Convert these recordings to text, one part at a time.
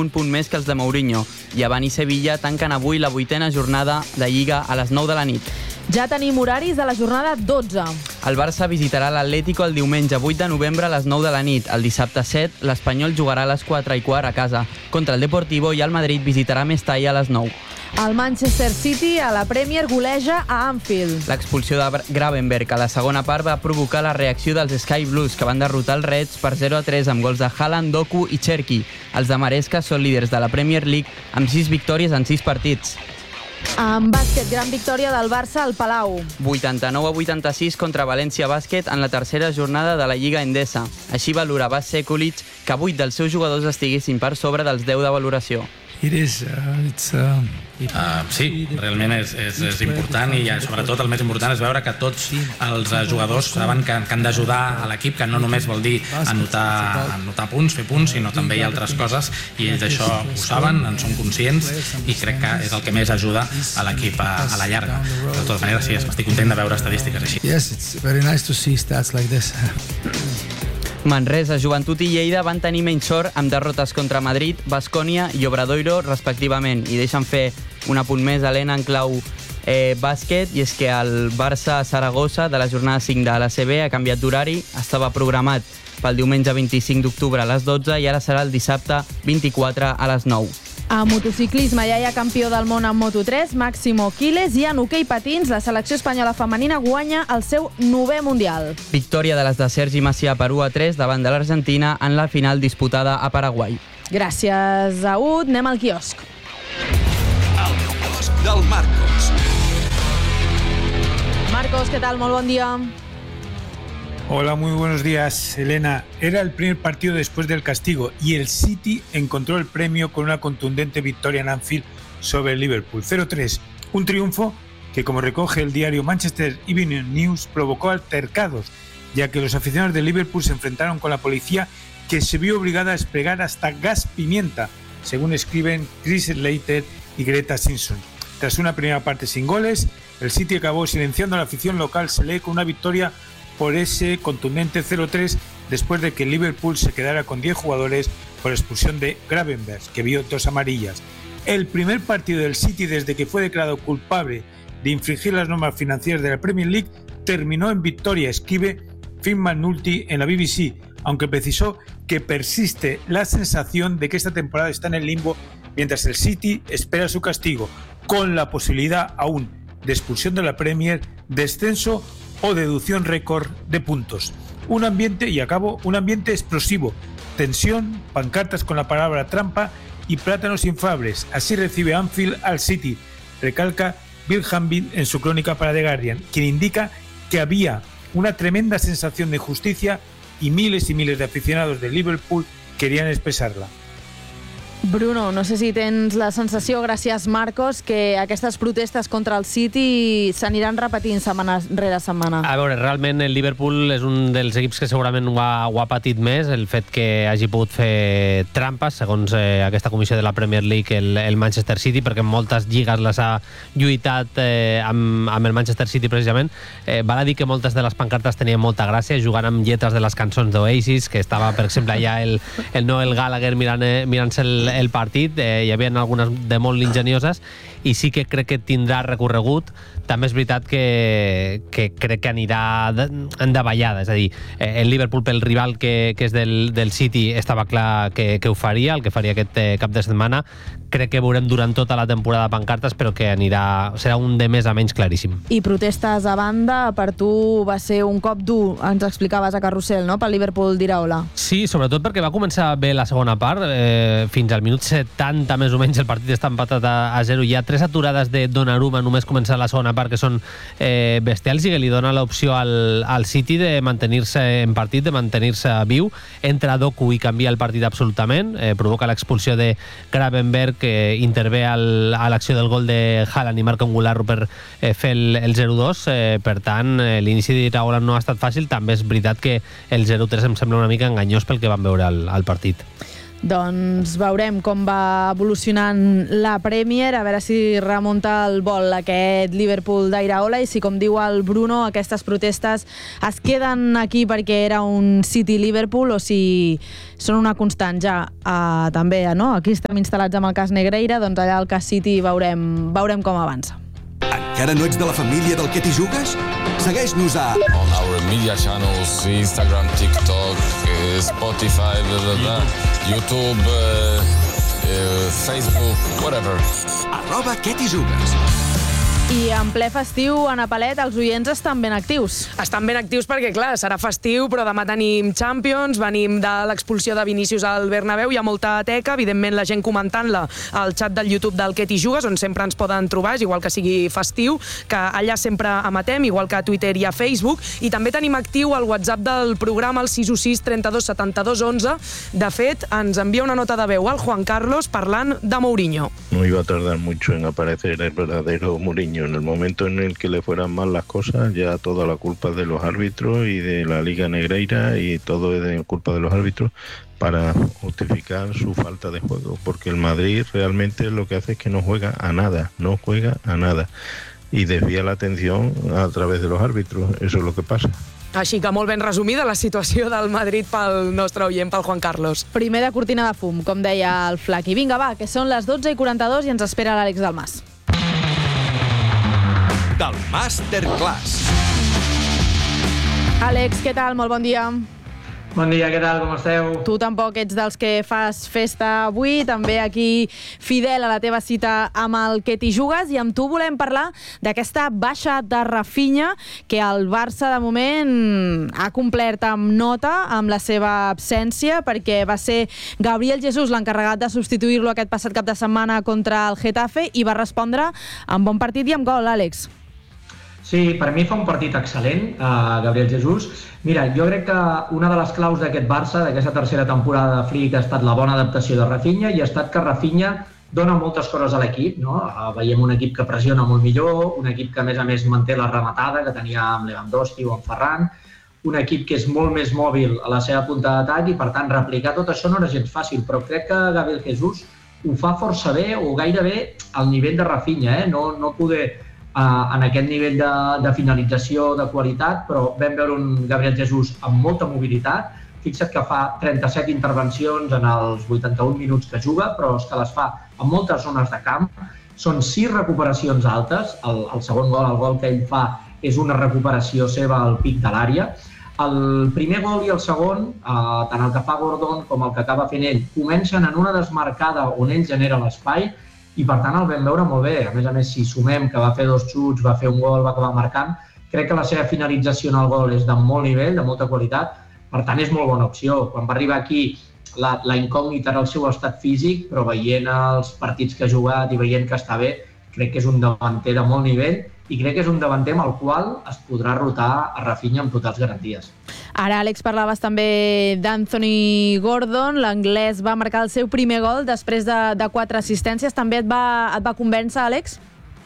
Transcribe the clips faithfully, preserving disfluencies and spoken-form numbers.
un punt més que els de Mourinho. Llevant i Sevilla tanquen avui la vuitena jornada de Lliga a les nou de la nit. Ja tenim horaris de la jornada dotze. El Barça visitarà l'Atlético el diumenge vuit de novembre a les nou de la nit. El dissabte set, l'Espanyol jugarà a les quatre i quart a casa contra el Deportivo i el Madrid visitarà Mestalla a les nou. El Manchester City a la Premier goleja a Anfield. L'expulsió de Gravenberch a la segona part va provocar la reacció dels Sky Blues, que van derrotar els Reds per zero a tres amb gols de Haaland, Doku i Cherki. Els de Maresca són líders de la Premier League amb sis victòries en sis partits. En bàsquet, gran victòria del Barça al Palau. vuitanta-nou a vuitanta-sis contra València Bàsquet en la tercera jornada de la Lliga Endesa. Així valorava Sekulic que vuit dels seus jugadors estiguessin per sobre dels deu de valoració. It is, uh, it's, uh, it, uh, sí, realment és, és, és important i sobretot el més important és veure que tots els jugadors saben que, que han d'ajudar a l'equip, que no només vol dir anotar, anotar punts, fer punts, sinó també hi ha altres coses i ells això ho saben, en són conscients i crec que és el que més ajuda a l'equip a, a la llarga. De totes maneres, sí, estic content de veure estadístiques així. Yes, it's very nice to see stats like this. Manresa, Joventut i Lleida van tenir menys sort amb derrotes contra Madrid, Baskonia i Obradoiro, respectivament. I deixen fer un apunt més a l'Ena en clau eh, bàsquet, i és que el Barça-Saragossa de la jornada cinc de l'A C B ha canviat d'horari, estava programat pel diumenge vint-i-cinc d'octubre a les dotze i ara serà el dissabte vint-i-quatre a les nou. A motociclisme ja hi ha campió del món en Moto tres, Máximo Quiles, i en hoquei patins la selecció espanyola femenina guanya el seu novè mundial. Victòria de les de Sergi Macià per u a tres davant de l'Argentina en la final disputada a Paraguai. Gràcies, Aud. Anem al quiosc. El quiosc del Marcos. Marcos, què tal? Molt bon dia. Hola, muy buenos días, Elena. Era el primer partido después del castigo y el City encontró el premio con una contundente victoria en Anfield sobre el Liverpool. cero tres, un triunfo que, como recoge el diario Manchester Evening News, provocó altercados, ya que los aficionados del Liverpool se enfrentaron con la policía, que se vio obligada a desplegar hasta gas pimienta, según escriben Chris Slater y Greta Simpson. Tras una primera parte sin goles, el City acabó silenciando a la afición local, se lee con una victoria por ese contundente cero tres después de que el Liverpool se quedara con diez jugadores por expulsión de Gravenberch, que vio dos amarillas. El primer partido del City desde que fue declarado culpable de infringir las normas financieras de la Premier League terminó en victoria, escribe Phil McNulty en la B B C, aunque precisó que persiste la sensación de que esta temporada está en el limbo mientras el City espera su castigo, con la posibilidad aún de expulsión de la Premier, descenso o deducción récord de puntos. Un ambiente, y acabo, un ambiente explosivo, tensión, pancartas con la palabra trampa y plátanos inflables. Así recibe Anfield al City, recalca Bill Hamby en su crónica para The Guardian, quien indica que había una tremenda sensación de justicia y miles y miles de aficionados de Liverpool querían expresarla. Bruno, no sé si tens la sensació, gràcies Marcos, que aquestes protestes contra el City s'aniran repetint setmana rere setmana. A veure, realment el Liverpool és un dels equips que segurament ho ha, ho ha patit més, el fet que hagi pogut fer trampes, segons eh, aquesta comissió de la Premier League, el, el Manchester City, perquè en moltes lligues les ha lluitat eh, amb, amb el Manchester City precisament. Eh, val a dir que moltes de les pancartes tenien molta gràcia, jugant amb lletres de les cançons d'Oasis, que estava, per exemple, allà el, el Noel Gallagher mirant, eh, mirant-se el el partit, eh, hi havia algunes de molt ingenioses i sí que crec que tindrà recorregut. També és veritat que, que crec que anirà en davallada, és a dir, eh, el Liverpool pel rival que, que és del, del City estava clar que, que ho faria, el que faria aquest eh, cap de setmana. Crec que veurem durant tota la temporada pancartes, però que anirà, serà un de més a menys claríssim. I protestes a banda, per tu va ser un cop dur, ens explicaves a Carrusel, no?, pel Liverpool d'Iraola. Sí, sobretot perquè va començar bé la segona part, eh, fins al minut setanta més o menys el partit està empatat a, a zero. Hi ha tres aturades de Donnarumma només començar la segona part que són eh, bestials i que li dona l'opció al, al City de mantenir-se en partit, de mantenir-se viu. Entra Doku i canvia el partit absolutament, eh, provoca l'expulsió de Gravenberch, que intervé al, a l'acció del gol de Haaland i marca un Goulart per eh, fer el, el zero dos. Eh, per tant, eh, l'inici d'Iraola no ha estat fàcil. També és veritat que el zero tres em sembla una mica enganyós pel que vam veure al, al partit. Doncs veurem com va evolucionant la Premier, a veure si remunta el vol aquest Liverpool d'Iraola i si, com diu el Bruno, aquestes protestes es queden aquí perquè era un City-Liverpool o si són una constant ja. Uh, també, no? Aquí estem instal·lats amb el cas Negreira, doncs allà al cas City veurem, veurem com avança. Encara no ets de la família del Que t'hi jugues? Segueix-nos a... On our media channels, Instagram, TikTok, uh, Spotify, blah, blah, blah, YouTube, uh, uh, Facebook, whatever. Arroba Que t'hi jugues. I en ple festiu, Anna Palet, els oients estan ben actius. Estan ben actius perquè, clar, serà festiu, però demà tenim Champions, venim de l'expulsió de Vinícius al Bernabéu, hi ha molta teca, evidentment la gent comentant-la al xat del YouTube del Que t'hi jugues, on sempre ens poden trobar, és igual que sigui festiu, que allà sempre emetem, igual que a Twitter i a Facebook, i també tenim actiu el WhatsApp del programa, el sis u sis, trenta-dos, setanta-dos, onze. De fet, ens envia una nota de veu al Juan Carlos parlant de Mourinho. No iba a tardar mucho en aparecer el verdadero Mourinho. En el momento en el que le fueran mal las cosas, ya toda la culpa es de los árbitros y de la Liga Negreira y todo es de culpa de los árbitros para justificar su falta de juego, porque el Madrid realmente lo que hace es que no juega a nada, no juega a nada y desvía la atención a través de los árbitros, eso es lo que pasa. Així que molt ben resumida la situació del Madrid pel nostre oient, pel Juan Carlos. Primer de cortina de fum, com deia el Flaqui. Vinga, va, que són les dotze i quaranta-dos i ens espera l'Àlex Dalmas. Del Masterclass. Àlex, què tal? Molt bon dia. Bon dia, què tal? Com esteu? Tu tampoc ets dels que fas festa avui, també aquí fidel a la teva cita amb el Que t'hi jugues, i amb tu volem parlar d'aquesta baixa de Rafinha que el Barça de moment ha complert amb nota amb la seva absència, perquè va ser Gabriel Jesús l'encarregat de substituir-lo aquest passat cap de setmana contra el Getafe i va respondre amb bon partit i amb gol, Àlex. Sí, per mi fa un partit excel·lent, uh, Gabriel Jesús. Mira, jo crec que una de les claus d'aquest Barça, d'aquesta tercera temporada de Flick, ha estat la bona adaptació de Rafinha i ha estat que Rafinha dona moltes coses a l'equip, no? Uh, veiem un equip que pressiona molt millor, un equip que a més a més manté la rematada que tenia amb Lewandowski o amb Ferran, un equip que és molt més mòbil a la seva punta d'atac i per tant replicar tot això no era gens fàcil, però crec que Gabriel Jesús ho fa força bé o gairebé al nivell de Rafinha, eh? no, no poder Uh, en aquest nivell de, de finalització de qualitat, però vam veure un Gabriel Jesús amb molta mobilitat. Fixa't que fa trenta-set intervencions en els vuitanta-un minuts que juga, però és que les fa en moltes zones de camp. Són sis recuperacions altes. El, el segon gol, el gol que ell fa, és una recuperació seva al pic de l'àrea. El primer gol i el segon, uh, tant el que fa Gordon com el que acaba fent ell, comencen en una desmarcada on ell genera l'espai, i per tant el vam veure molt bé. A més a més, si sumem que va fer dos xuts, va fer un gol, va acabar marcant, crec que la seva finalització en el gol és de molt nivell, de molta qualitat, per tant és molt bona opció. Quan va arribar aquí, la, la incògnita era el seu estat físic, però veient els partits que ha jugat i veient que està bé, crec que és un davanter de molt nivell i crec que és un davanter amb el qual es podrà rotar a Rafinha amb totals garanties. Ara, Àlex, parlaves també d'Anthony Gordon. L'anglès va marcar el seu primer gol després de, de quatre assistències. També et va, et va convèncer, Àlex?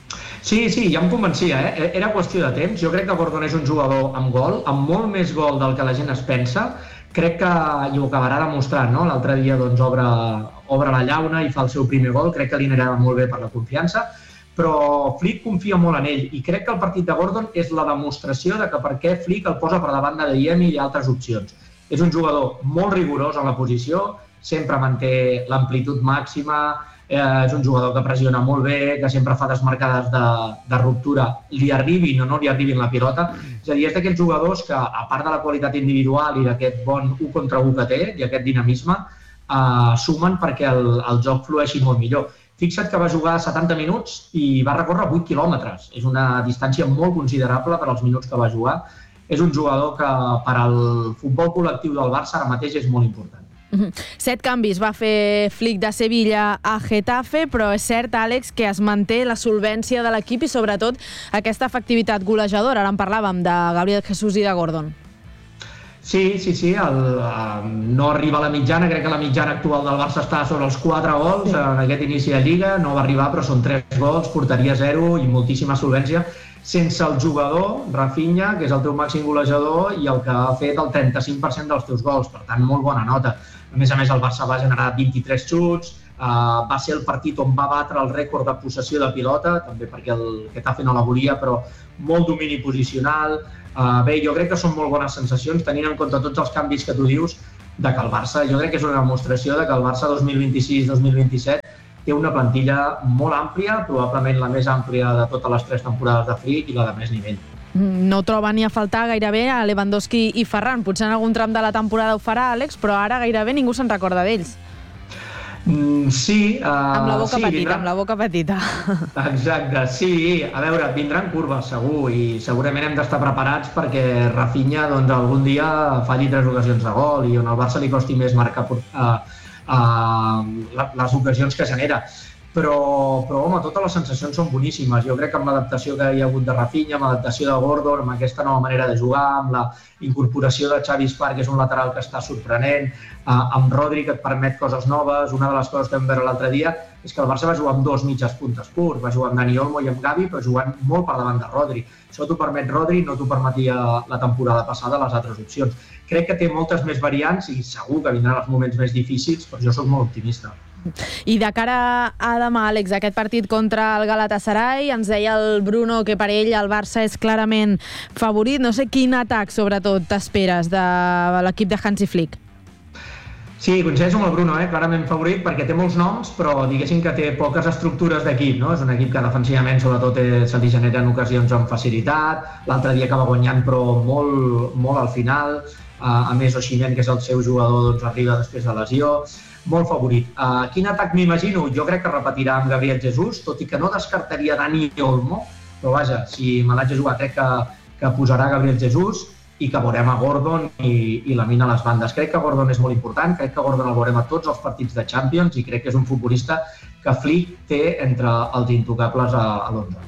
Sí, sí, ja em convencia, eh? Era qüestió de temps. Jo crec que Gordon és un jugador amb gol, amb molt més gol del que la gent es pensa. Crec que i ho acabarà demostrant, no? L'altre dia doncs, obre, obre la llauna i fa el seu primer gol. Crec que li anirà molt bé per la confiança. Però Flick confia molt en ell i crec que el partit de Gordon és la demostració de que per què Flick el posa per davant de Adeyemi i altres opcions. És un jugador molt rigorós en la posició, sempre manté l'amplitud màxima, eh, és un jugador que pressiona molt bé, que sempre fa desmarcades de, de ruptura, li arribin o no li arribin la pilota. És a dir, és d'aquests jugadors que, a part de la qualitat individual i d'aquest bon u contra u que té i aquest dinamisme, eh, sumen perquè el, el joc flueixi molt millor. Fixa't que va jugar setanta minuts i va recórrer vuit quilòmetres. És una distància molt considerable per als minuts que va jugar. És un jugador que per al futbol col·lectiu del Barça ara mateix és molt important. Mm-hmm. Set canvis va fer Flick de Sevilla a Getafe, però és cert, Àlex, que es manté la solvència de l'equip i sobretot aquesta efectivitat golejadora. Ara en parlàvem de Gabriel Jesús i de Gordon. Sí, sí, sí, el, uh, no arriba a la mitjana, crec que la mitjana actual del Barça està sobre els quatre gols en aquest inici de Lliga, no va arribar però són tres gols, porteria zero i moltíssima solvència. sense el jugador, Rafinha, que és el teu màxim golejador i el que ha fet el trenta-cinc per cent dels teus gols, per tant, molt bona nota. A més a més, el Barça va generar vint-i-tres xuts, uh, va ser el partit on va batre el rècord de possessió de pilota, també perquè el Getafe no la volia, però molt domini posicional. Uh, bé, jo crec que són molt bones sensacions, tenint en compte tots els canvis que tu dius, de que el Barça, jo crec que és una demostració de que el Barça dos mil vint-i-sis dos mil vint-i-set té una plantilla molt àmplia, probablement la més àmplia de totes les tres temporades de Flick i la de més nivell. No troba ni a faltar gairebé a Lewandowski i Ferran. Potser en algun tram de la temporada ho farà, Àlex, però ara gairebé ningú se'n recorda d'ells. Mm, sí. Uh, amb la boca sí, petita, vindrà... amb la boca petita. Exacte, sí. A veure, vindran curves, segur, i segurament hem d'estar preparats perquè Rafinha doncs, algun dia falli tres ocasions de gol i on al Barça li costi més marcar uh, uh, les ocasions que genera. Però, però, home, totes les sensacions són boníssimes. Jo crec que amb l'adaptació que hi ha hagut de Rafinha, amb l'adaptació de Gordon, amb aquesta nova manera de jugar, amb la incorporació de Xavi Espar, que és un lateral que està sorprenent, eh, amb Rodri, que et permet coses noves. Una de les coses que vam veure l'altre dia és que el Barça va jugar amb dos mitges puntes purs, va jugar amb Dani Olmo i amb Gavi, però jugant molt per davant de Rodri. Això t'ho permet Rodri, no t'ho permetia la temporada passada les altres opcions. Crec que té moltes més variants i segur que vindran els moments més difícils, però jo soc molt optimista. I de cara a demà, Àlex, aquest partit contra el Galatasaray, ens deia el Bruno que per ell el Barça és clarament favorit. No sé quin atac, sobretot, t'esperes de l'equip de Hansi Flick. Sí, coincideixo amb el Bruno, eh? Clarament favorit perquè té molts noms, però diguéssim que té poques estructures d'equip, no? És un equip que defensivament sobretot se li generen ocasions amb facilitat, l'altre dia acaba guanyant però molt, molt al final, a més Osimhen, que és el seu jugador, doncs arriba després de lesió, molt favorit. Uh, quin atac m'imagino? Jo crec que repetirà amb Gabriel Jesús, tot i que no descartaria Dani Olmo, però vaja, si me l'haig de jugar crec que, que posarà Gabriel Jesús i que veurem a Gordon i, i Lamine a les bandes. Crec que Gordon és molt important, crec que Gordon el veurem a tots els partits de Champions i crec que és un futbolista que Flick té entre els intocables a, a l'onze.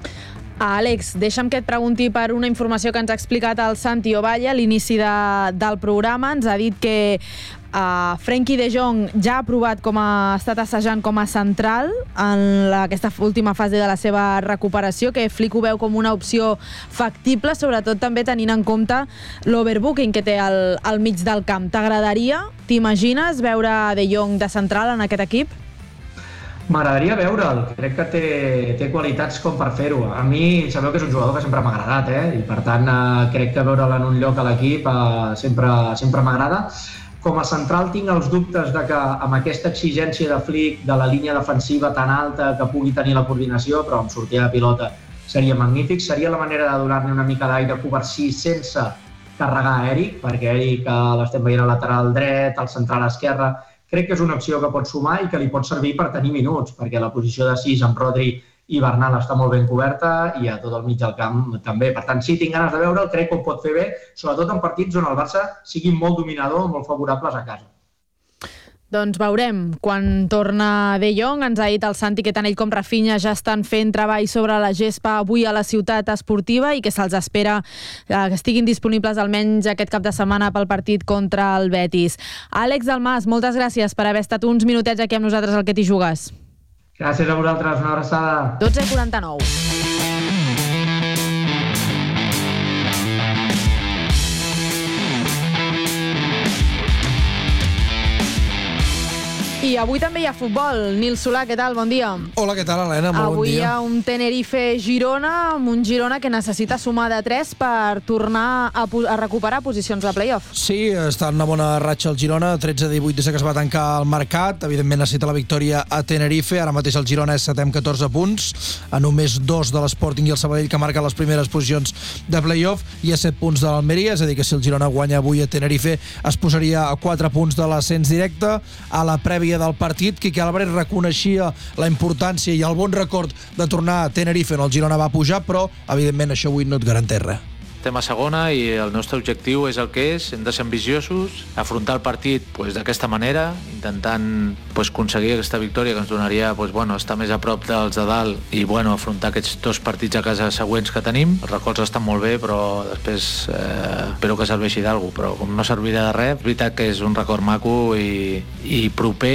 Àlex, deixa'm que et pregunti per una informació que ens ha explicat el Santi Ovalle a l'inici de, del programa. Ens ha dit que uh, Frenkie de Jong ja ha provat com ha estat assajant com a central en la, aquesta última fase de la seva recuperació, que Flick ho veu com una opció factible, sobretot també tenint en compte l'overbooking que té al, al mig del camp. T'agradaria, t'imagines, veure de Jong de central en aquest equip? M'agradaria veure'l, crec que té, té qualitats com per fer-ho. A mi, sabeu que és un jugador que sempre m'ha agradat, eh? I per tant eh, crec que veure'l en un lloc a l'equip eh, sempre, sempre m'agrada. Com a central tinc els dubtes de que amb aquesta exigència de Flick, de la línia defensiva tan alta que pugui tenir la coordinació, però amb sortida de pilota seria magnífic. Seria la manera de donar-ne una mica d'aire a Covarsí sense carregar a Eric, perquè Eric l'estem veient al lateral dret, al central esquerre. Crec que és una opció que pot sumar i que li pot servir per tenir minuts, perquè la posició de sis amb Rodri i Bernal està molt ben coberta i a tot el mig del camp també. Per tant, sí, tinc ganes de veure'l, crec que ho pot fer bé, sobretot en partits on el Barça sigui molt dominador, molt favorables a casa. Doncs veurem quan torna De Jong. Ens ha dit el Santi que tant ell com Rafinha ja estan fent treball sobre la gespa avui a la ciutat esportiva i que se'ls espera que estiguin disponibles almenys aquest cap de setmana pel partit contra el Betis. Àlex Dalmas, moltes gràcies per haver estat uns minutets aquí amb nosaltres al Que t'hi jugues. Gràcies a vosaltres, una abraçada. dotze i quaranta-nou. I avui també hi ha futbol. Nil Solà, què tal? Bon dia. Hola, què tal, Helena? Molt avui bon dia. Avui hi ha un Tenerife-Girona, amb un Girona que necessita sumar de tres per tornar a, a recuperar posicions de play-off. Sí, està en una bona ratxa el Girona, tretze a divuit des que es va tancar el mercat. Evidentment necessita la victòria a Tenerife. Ara mateix el Girona és setè amb catorze punts, a només dos de l'Sporting i el Sabadell, que marquen les primeres posicions de play-off, i a set punts de l'Almeria, és a dir que si el Girona guanya avui a Tenerife es posaria a quatre punts de l'ascens directe. A la prèvia del partit, Quique Álvarez reconeixia la importància i el bon record de tornar a Tenerife on el Girona va pujar, però evidentment això avui no et garanteix res. Estem a segona i el nostre objectiu és el que és, hem de ser ambiciosos, afrontar el partit pues, d'aquesta manera, intentant pues, aconseguir aquesta victòria que ens donaria pues, bueno, estar més a prop dels de dalt i bueno, afrontar aquests dos partits a casa següents que tenim. Els records estan molt bé, però després eh, espero que serveixi d'alguna cosa, però com no servirà de res, és veritat que és un record maco i, i proper i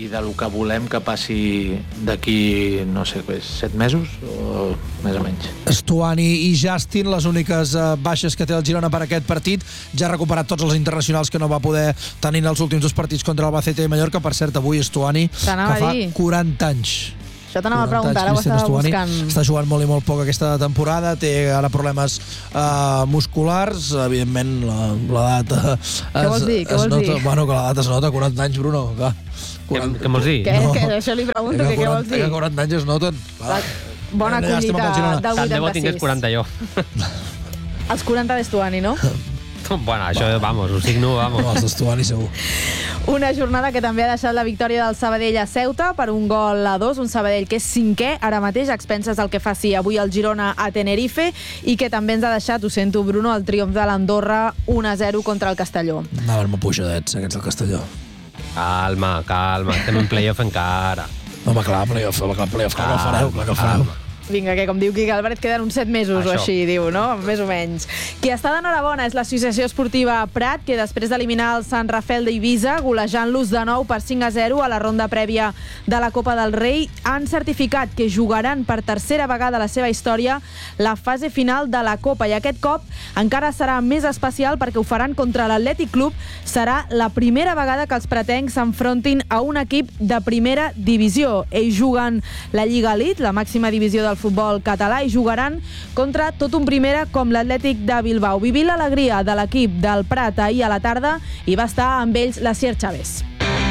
i del que volem que passi d'aquí, no sé, set mesos o més o menys. Stuani i Justin, les úniques uh, baixes que té el Girona per aquest partit. Ja ha recuperat tots els internacionals que no va poder tenir en els últims dos partits contra el Albacete i Mallorca. Per cert, avui Stuani, que fa quaranta anys. Això t'anava a preguntar, ara ho estava buscant. Està jugant molt i molt poc aquesta temporada, té ara problemes uh, musculars, evidentment l'edat es, Què vols dir? Què es vols nota, dir? Bueno, que l'edat es nota, quaranta anys, Bruno, clar. quaranta... Què vols dir? Què? No. Que això li pregunto, que, que què vols dir? Que quaranta anys es noten. La... Bona collita del vuitanta-sis. Tant de bo tingués quaranta jo. Els quaranta d'Estuani, no? Bueno, això, vamos, ho signo, vamos. Els d'Estuani, segur. Una jornada que també ha deixat la victòria del Sabadell a Ceuta per un gol a dos, un Sabadell que és cinquè ara mateix, a expenses del que faci avui el Girona a Tenerife, i que també ens ha deixat, ho sento, Bruno, el triomf de l'Andorra un a zero contra el Castelló. Anaven-me pujadets, aquests del Castelló. Calma, calma, estem en playoff encara. Home, clar, playoff, clar, playoff, clar que ho fareu, clar que ho fareu. Vinga, que com diu Quique Álvarez, queden uns set mesos Això. o així, diu, no? Més o menys. Qui està d'enhorabona és l'Associació Esportiva Prat, que després d'eliminar el Sant Rafel d'Eivissa, golejant-los de nou per cinc a zero a la ronda prèvia de la Copa del Rei, han certificat que jugaran per tercera vegada a la seva història la fase final de la Copa, i aquest cop encara serà més especial perquè ho faran contra l'Atlètic Club. Serà la primera vegada que els pratencs s'enfrontin a un equip de primera divisió. Ells juguen la Lliga Elite, la màxima divisió del futbol català, i jugaran contra tot un primera com l'Atlètic de Bilbao. Vivir l'alegria de l'equip del Prat ahir a la tarda, i va estar amb ells la Sier Chávez.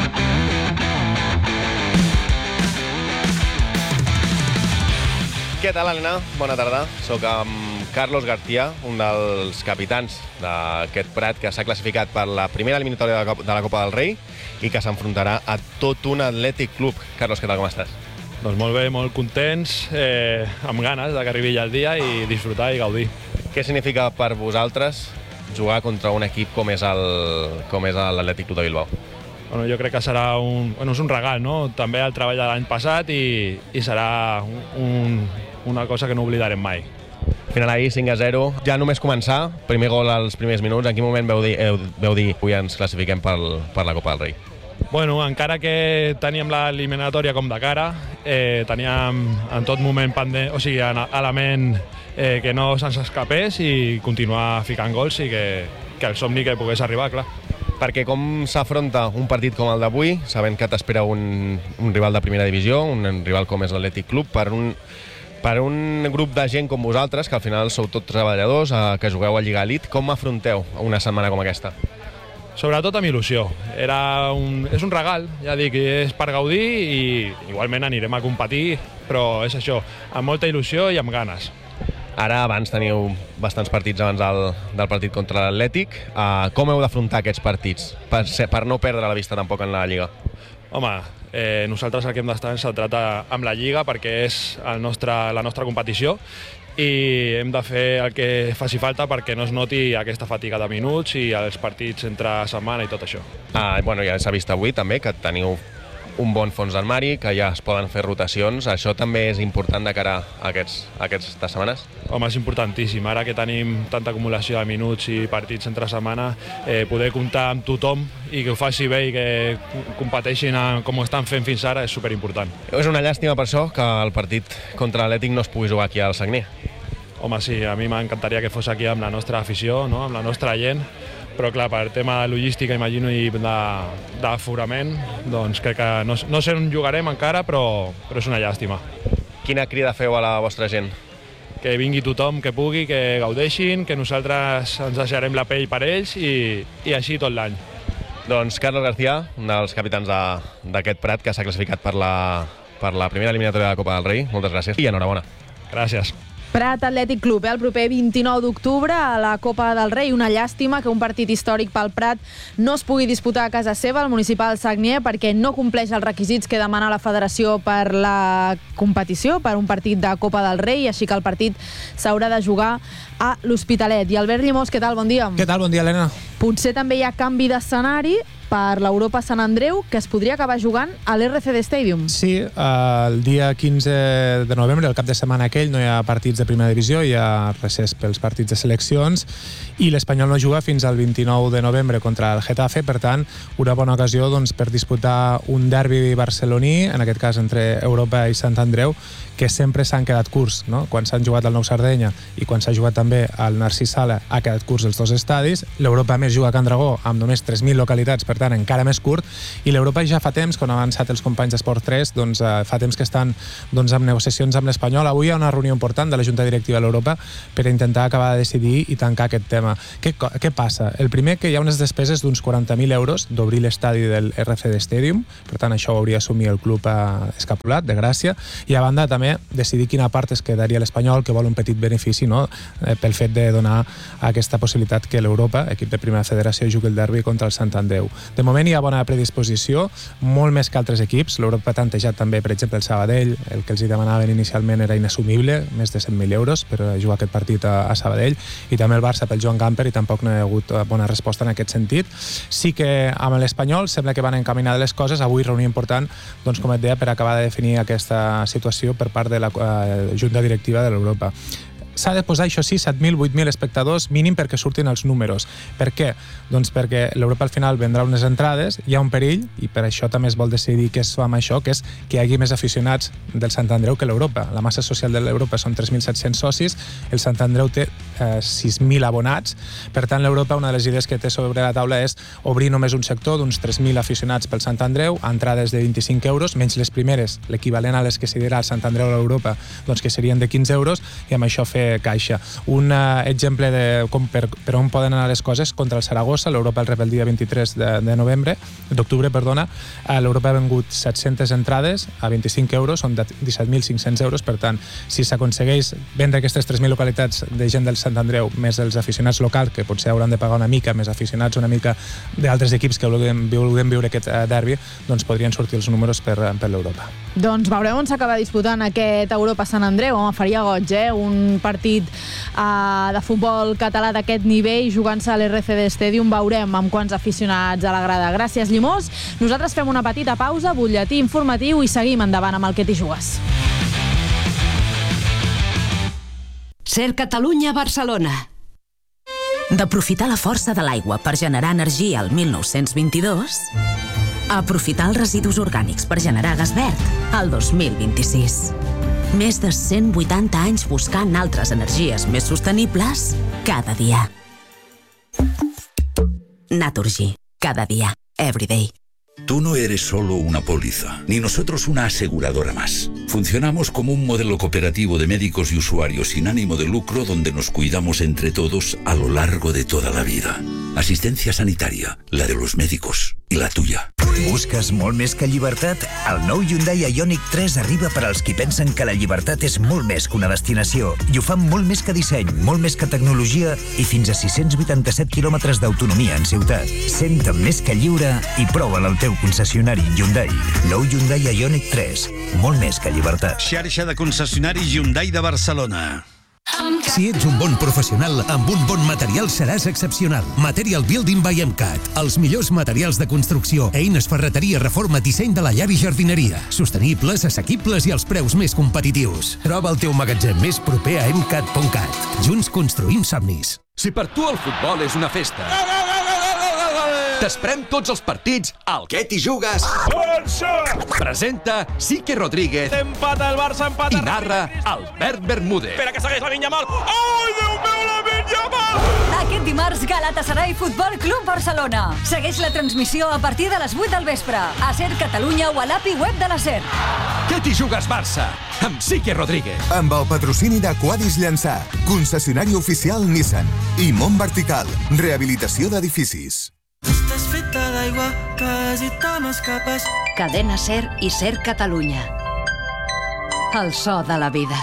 Què tal, Helena? Bona tarda. Soc amb Carlos García, un dels capitans d'aquest Prat que s'ha classificat per la primera eliminatòria de la Copa del Rei i que s'enfrontarà a tot un Atlètic Club. Carlos, què tal, com estàs? Doncs molt bé, molt contents, eh, amb ganes de que arribi ja el dia i disfrutar i gaudir. Què significa per vosaltres jugar contra un equip com és el com és l'Atlètic Club de Bilbao? Bueno, jo crec que serà un, bueno, és un regal, no? També el treball de l'any passat i, i serà un, una cosa que no oblidarem mai. Final ahir, cinc a zero. Ja només començar, primer gol als primers minuts. En quin moment veu dir, heu, veu dir avui ens classifiquem per, per la Copa del Rei? Bueno, encara que teníem l'eliminatòria com de cara, eh, teníem en tot moment pendent, o sigui, element eh, que no se'ns escapés i continuar ficant gols i que, que el somni que pogués arribar, clar. Perquè com s'afronta un partit com el d'avui, sabent que t'espera un, un rival de primera divisió, un rival com és l'Atlètic Club, per un, per un grup de gent com vosaltres, que al final sou tots treballadors, eh, que jugueu a Lliga Elite, com afronteu una setmana com aquesta? Sobretot amb il·lusió. Era un, és un regal, ja dic, és per gaudir i igualment anirem a competir, però és això, amb molta il·lusió i amb ganes. Ara, abans teniu bastants partits abans del, del partit contra l'Atlètic. Uh, com heu d'afrontar aquests partits per, ser, per no perdre la vista tampoc en la Lliga? Home, eh, nosaltres el que hem d'estar centrat amb la Lliga perquè és el nostre, la nostra competició i hem de fer el que faci falta perquè no es noti aquesta fatiga de minuts i els partits entre setmana i tot això. Ah, bueno, ja s'ha vist avui també que teniu un bon fons d'armari, que ja es poden fer rotacions. Això també és important de cara a, aquests, a aquestes setmanes? Home, és importantíssim. Ara que tenim tanta acumulació de minuts i partits entre setmana, eh, poder comptar amb tothom i que ho faci bé i que competeixin com ho estan fent fins ara és superimportant. És una llàstima per això que el partit contra l'Atlètic no es pugui jugar aquí al Sagnier. Home, sí, a mi m'encantaria que fos aquí amb la nostra afició, no? Amb la nostra gent, però clar, per tema de logística, imagino, i d'aforament, doncs crec que no, no sé on jugarem encara, però, però és una llàstima. Quina crida feu a la vostra gent? Que vingui tothom que pugui, que gaudeixin, que nosaltres ens deixarem la pell per ells i, i així tot l'any. Doncs Carlos García, un dels capitans d'aquest Prat que s'ha classificat per la, per la primera eliminatòria de la Copa del Rei. Moltes gràcies i enhorabona. Gràcies. Prat Atlètic Club, eh, el proper vint-i-nou d'octubre a la Copa del Rei. Una llàstima que un partit històric pel Prat no es pugui disputar a casa seva, al municipal Sagnier, perquè no compleix els requisits que demana la federació per la competició, per un partit de Copa del Rei, així que el partit s'haurà de jugar a l'Hospitalet. I Albert Llimós, què tal? Bon dia. Què tal? Bon dia, Helena. Potser també hi ha canvi d'escenari, per l'Europa Sant Andreu, que es podria acabar jugant a l'R C D Stadium. Sí, el dia quinze de novembre, el cap de setmana aquell, no hi ha partits de primera divisió, hi ha recés pels partits de seleccions, i l'Espanyol no juga fins al vint-i-nou de novembre contra el Getafe, per tant, una bona ocasió doncs, per disputar un derbi barceloní, en aquest cas entre Europa i Sant Andreu, que sempre s'han quedat curts, no? Quan s'han jugat al Nou Sardenya i quan s'ha jugat també al Narcís Sala ha quedat curts els dos estadis. L'Europa més juga a Can Dragó amb només tres mil localitats, per tant encara més curt, i l'Europa ja fa temps, quan han avançat els companys d'Esport tres, doncs eh, fa temps que estan doncs, amb negociacions amb l'Espanyol. Avui hi ha una reunió important de la Junta Directiva de l'Europa per intentar acabar de decidir i tancar aquest tema. Què, què passa? El primer, que hi ha unes despeses d'uns quaranta mil euros d'obrir l'estadi del R C D Stadium, per tant això ho hauria d'assumir el club eh, escapulat de Gràcia, i a banda també decidir quina part es quedaria l'Espanyol, que vol un petit benefici, no? eh, pel fet de donar aquesta possibilitat que l'Europa, equip de primera federació, jugui el derbi contra el Sant Andreu. De moment hi ha bona predisposició, molt més que altres equips. L'Europa ha tantejat també, per exemple, el Sabadell, el que els hi demanaven inicialment era inassumible, més de cent mil euros per jugar aquest partit a, a Sabadell, i també el Barça pel Joan Gamper, i tampoc no hi ha hagut bona resposta en aquest sentit. Sí que amb l'Espanyol sembla que van encaminar les coses. Avui reunió important, doncs, com et deia, per acabar de definir aquesta situació per part de la uh, Junta Directiva de l'Europa. S'ha de posar, això sí, set mil, vuit mil espectadors mínim perquè surtin els números. Per què? Doncs perquè l'Europa al final vendrà unes entrades, hi ha un perill, i per això també es vol decidir què es fa amb això, que és que hi hagi més aficionats del Sant Andreu que l'Europa. La massa social de l'Europa són tres mil set-cents socis, el Sant Andreu té eh, sis mil abonats, per tant l'Europa, una de les idees que té sobre la taula és obrir només un sector d'uns tres mil aficionats pel Sant Andreu, entrades de vint-i-cinc euros, menys les primeres, l'equivalent a les que s'hi dirà al Sant Andreu a l'Europa, doncs que serien de quinze euros, i amb això fer caixa. Un uh, exemple de com per, per on poden anar les coses, contra el Saragossa, l'Europa el rep el dia vint-i-tres de, de novembre, d'octubre, perdona, uh, l'Europa ha vengut set-centes entrades a vint-i-cinc euros, són de disset mil cinc-cents euros, per tant, si s'aconsegueix vendre aquestes tres mil localitats de gent del Sant Andreu, més els aficionats locals, que potser hauran de pagar una mica, més aficionats una mica d'altres equips que vulguem, vulguem viure aquest uh, derbi, doncs podrien sortir els números per, per l'Europa. Doncs veurem on s'acaba disputant aquest Europa Sant Andreu. Home, faria goig, eh? Un partit uh, de futbol català d'aquest nivell jugant-se a l'R C D Stadium. Veurem amb quants aficionats a la grada. Gràcies, Llimós. Nosaltres fem una petita pausa, butlletí informatiu, i seguim endavant amb el Que t'hi jugues. Ser Catalunya Barcelona. D'aprofitar la força de l'aigua per generar energia al mil nou-cents vint-i-dos a aprofitar els residus orgànics per generar gas verd al dos mil vint-i-sis. Més de cent vuitanta anys buscant altres energies més sostenibles cada dia. Naturgy. Cada día. Every day. Tú no eres solo una póliza, ni nosotros una aseguradora más. Funcionamos como un modelo cooperativo de médicos y usuarios sin ánimo de lucro donde nos cuidamos entre todos a lo largo de toda la vida. Asistencia sanitaria, la de los médicos i la tuya. Busques molt més que llibertat? El nou Hyundai Ioniq tres arriba per als qui pensen que la llibertat és molt més que una destinació. I ho fan molt més que disseny, molt més que tecnologia i fins a sis-cents vuitanta-set quilòmetres d'autonomia en ciutat. Senta't més que lliure i prova'l al teu concessionari Hyundai. Nou Hyundai Ioniq tres. Molt més que llibertat. Xarxa de concessionaris Hyundai de Barcelona. Si ets un bon professional, amb un bon material seràs excepcional. Material Building by MCAT. Els millors materials de construcció, eines, ferreteria, reforma, disseny de la llar i jardineria. Sostenibles, assequibles i els preus més competitius. Troba el teu magatzem més proper a m cat punt cat. Junts construïm somnis. Si per tu el futbol és una festa, t'esprem tots els partits al Que t'hi jugues. Barça! Presenta Sique Rodríguez. Empata el Barça, empata. I narra Albert Bermúdez. Espera que segueix la Vinya-Mal. Ai, Déu meu, la Vinya-Mal! Aquest dimarts, Galatasaray Futbol Club Barcelona. Segueix la transmissió a partir de les vuit del vespre. A Ser Catalunya o a l'A P I web de la Ser. Que t'hi jugues, Barça? Amb Sique Rodríguez. Amb el patrocini de Quadis Llançà, concessionari oficial Nissan. I Mont Vertical, rehabilitació d'edificis. Estàs feta d'aigua, quasi te m'escapes. Cadena Ser i Ser Catalunya. El so de la vida.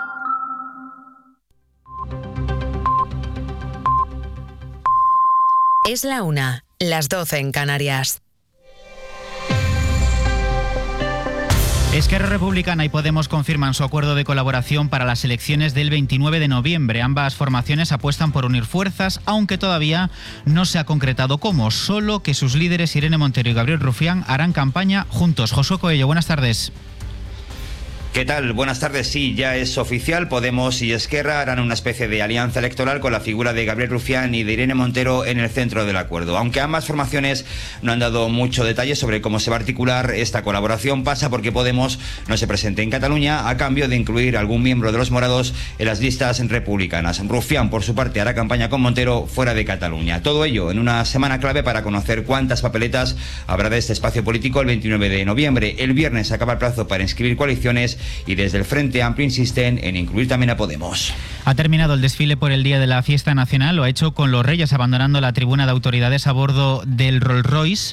Es la una, las doce en Canarias. Esquerra Republicana y Podemos confirman su acuerdo de colaboración para las elecciones del veintinueve de noviembre. Ambas formaciones apuestan por unir fuerzas, aunque todavía no se ha concretado cómo, solo que sus líderes Irene Montero y Gabriel Rufián harán campaña juntos. Josué Coello, buenas tardes. ¿Qué tal? Buenas tardes. Sí, ya es oficial. Podemos y Esquerra harán una especie de alianza electoral con la figura de Gabriel Rufián y de Irene Montero en el centro del acuerdo. Aunque ambas formaciones no han dado mucho detalle sobre cómo se va a articular esta colaboración, pasa porque Podemos no se presente en Cataluña a cambio de incluir algún miembro de los morados en las listas republicanas. Rufián, por su parte, hará campaña con Montero fuera de Cataluña. Todo ello en una semana clave para conocer cuántas papeletas habrá de este espacio político el veintinueve de noviembre. El viernes acaba el plazo para inscribir coaliciones y desde el Frente Amplio insisten en incluir también a Podemos. Ha terminado el desfile por el Día de la Fiesta Nacional. Lo ha hecho con los Reyes abandonando la tribuna de autoridades a bordo del Rolls Royce.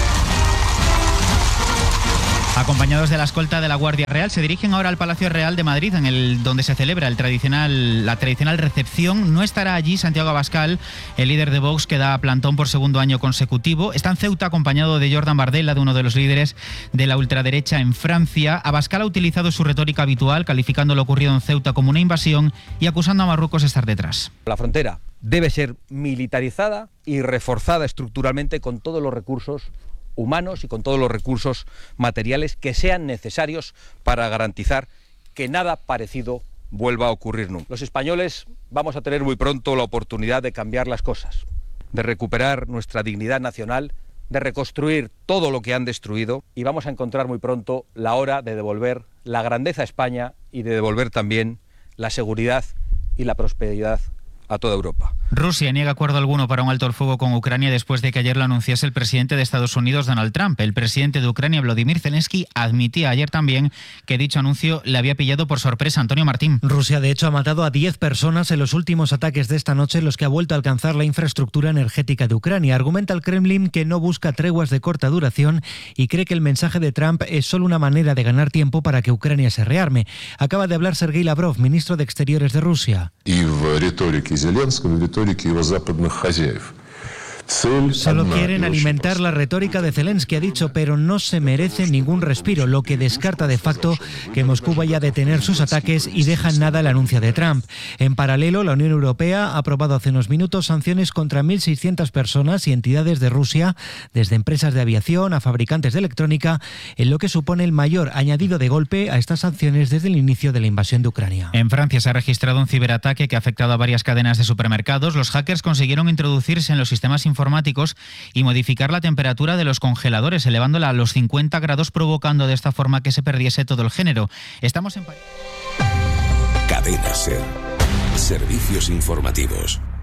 Acompañados de la escolta de la Guardia Real, se dirigen ahora al Palacio Real de Madrid, en el donde se celebra el tradicional, la tradicional recepción. No estará allí Santiago Abascal, el líder de Vox, que da plantón por segundo año consecutivo. Está en Ceuta acompañado de Jordan Bardella, de uno de los líderes de la ultraderecha en Francia. Abascal ha utilizado su retórica habitual, calificando lo ocurrido en Ceuta como una invasión y acusando a Marruecos de estar detrás. La frontera debe ser militarizada y reforzada estructuralmente con todos los recursos humanos y con todos los recursos materiales que sean necesarios para garantizar que nada parecido vuelva a ocurrir nunca. Los españoles vamos a tener muy pronto la oportunidad de cambiar las cosas, de recuperar nuestra dignidad nacional, de reconstruir todo lo que han destruido, y vamos a encontrar muy pronto la hora de devolver la grandeza a España y de devolver también la seguridad y la prosperidad a toda Europa. Rusia niega acuerdo alguno para un alto el fuego con Ucrania después de que ayer lo anunciase el presidente de Estados Unidos, Donald Trump. El presidente de Ucrania, Volodymyr Zelensky, admitía ayer también que dicho anuncio le había pillado por sorpresa. Antonio Martín. Rusia, de hecho, ha matado a diez personas en los últimos ataques de esta noche, en los que ha vuelto a alcanzar la infraestructura energética de Ucrania. Argumenta el Kremlin que no busca treguas de corta duración y cree que el mensaje de Trump es solo una manera de ganar tiempo para que Ucrania se rearme. Acaba de hablar Sergei Lavrov, ministro de Exteriores de Rusia. Зеленского, в риторике его западных хозяев. Solo quieren alimentar la retórica de Zelensky, ha dicho, pero no se merece ningún respiro, lo que descarta de facto que Moscú vaya a detener sus ataques y deja en nada el anuncio de Trump. En paralelo, la Unión Europea ha aprobado hace unos minutos sanciones contra mil seiscientas personas y entidades de Rusia, desde empresas de aviación a fabricantes de electrónica, en lo que supone el mayor añadido de golpe a estas sanciones desde el inicio de la invasión de Ucrania. En Francia se ha registrado un ciberataque que ha afectado a varias cadenas de supermercados. Los hackers consiguieron introducirse en los sistemas informáticos informáticos y modificar la temperatura de los congeladores, elevándola a los cincuenta grados, provocando de esta forma que se perdiese todo el género. Estamos en París. Cadena SER. Servicios informativos.